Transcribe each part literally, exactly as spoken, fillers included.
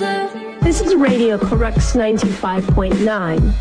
This is Radio Corrects ninety-five point nine.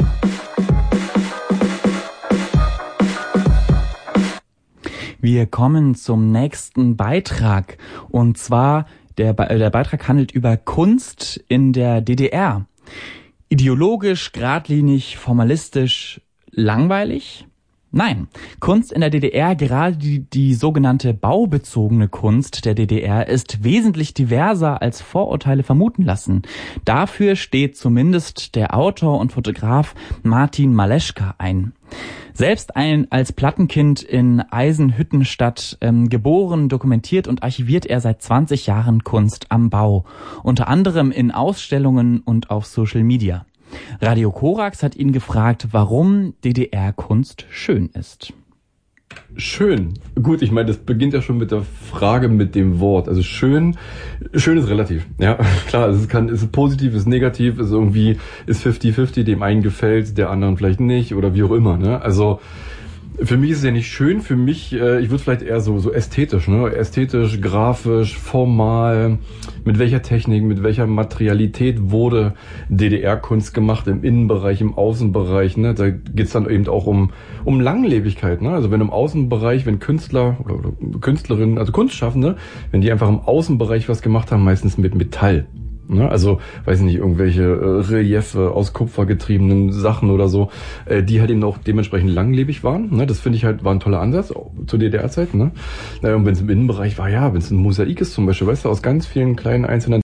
Wir kommen zum nächsten Beitrag. Und zwar, der, Be- der Beitrag handelt über Kunst in der D D R. Ideologisch, geradlinig, formalistisch, langweilig? Nein, Kunst in der D D R, gerade die, die sogenannte baubezogene Kunst der D D R, ist wesentlich diverser, als Vorurteile vermuten lassen. Dafür steht zumindest der Autor und Fotograf Martin Maleschka ein. Selbst ein als Plattenkind in Eisenhüttenstadt ähm, geboren, dokumentiert und archiviert er seit zwanzig Jahren Kunst am Bau, unter anderem in Ausstellungen und auf Social Media. Radio Korax hat ihn gefragt, warum D D R-Kunst schön ist. Schön. Gut, ich meine, das beginnt ja schon mit der Frage mit dem Wort. Also schön, schön ist relativ. Ja, klar, es kann, es ist positiv, es ist negativ, es ist irgendwie, ist fifty fifty, dem einen gefällt, der anderen vielleicht nicht oder wie auch immer, ne? Also, für mich ist es ja nicht schön, für mich, äh, ich würde vielleicht eher so, so ästhetisch, ne? Ästhetisch, grafisch, formal, mit welcher Technik, mit welcher Materialität wurde D D R-Kunst gemacht im Innenbereich, im Außenbereich, ne? Da geht's dann eben auch um, um Langlebigkeit, ne? Also wenn im Außenbereich, wenn Künstler oder, oder Künstlerinnen, also Kunstschaffende, wenn die einfach im Außenbereich was gemacht haben, meistens mit Metall. Ne, also, weiß ich nicht, irgendwelche äh, Reliefe aus Kupfer getriebenen Sachen oder so, äh, die halt eben auch dementsprechend langlebig waren. Ne, das finde ich halt, war ein toller Ansatz zur D D R-Zeit. Ne? Äh, und wenn es im Innenbereich war, ja, wenn es ein Mosaik ist zum Beispiel, weißt du, aus ganz vielen kleinen einzelnen